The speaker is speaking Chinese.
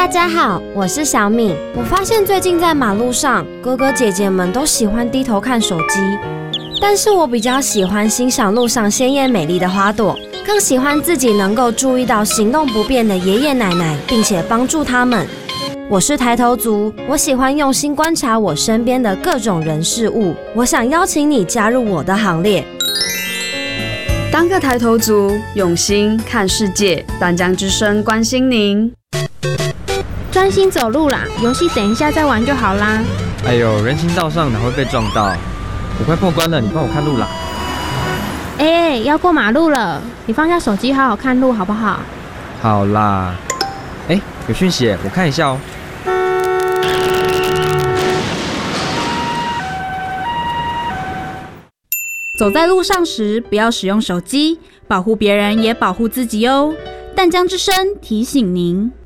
大家好，我是小敏。我发现最近在马路上，哥哥姐姐们都喜欢低头看手机，但是我比较喜欢欣赏路上鲜艳美丽的花朵，更喜欢自己能够注意到行动不便的爷爷奶奶，并且帮助他们。我是抬头族，我喜欢用心观察我身边的各种人事物。我想邀请你加入我的行列。 当个抬头族，用心看世界。淡江之声关心您。 专心走路啦，游戏等一下再玩就好啦。 哎呦，人行道上哪会被撞到？我快破关了，你帮我看路啦。 要过马路了，你放下手机好好看路好不好？ 好啦。有讯息，我看一下哦。 走在路上时，不要使用手机，保护别人也保护自己哦。淡江之声提醒您。